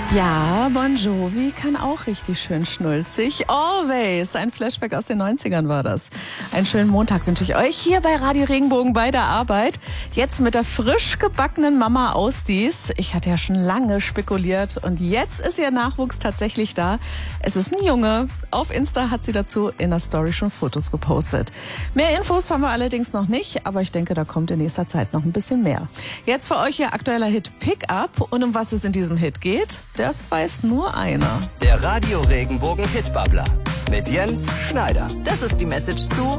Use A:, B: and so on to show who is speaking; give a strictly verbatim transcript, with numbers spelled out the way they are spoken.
A: Ja, Bon Jovi kann auch richtig schön schnulzig. Always. Ein Flashback aus den neunzigern war das. Einen schönen Montag wünsche ich euch hier bei Radio Regenbogen bei der Arbeit. Jetzt mit der frisch gebackenen Mama Ausdies. Ich hatte ja schon lange spekuliert und jetzt ist ihr Nachwuchs tatsächlich da. Es ist ein Junge. Auf Insta hat sie dazu in der Story schon Fotos gepostet. Mehr Infos haben wir allerdings noch nicht, aber ich denke, da kommt in nächster Zeit noch ein bisschen mehr. Jetzt für euch ihr aktueller Hit Pick Up und um was es in diesem Hit geht, das weiß nur einer.
B: Der Radio Regenbogen Hitbabbler mit Jens Schneider.
C: Das ist die Message zu